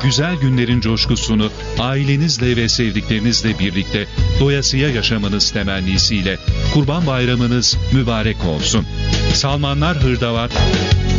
güzel günlerin coşkusunu ailenizle ve sevdiklerinizle birlikte doyasıya yaşamanız temennisiyle Kurban Bayramınız mübarek olsun. Salmanlar Hırdavat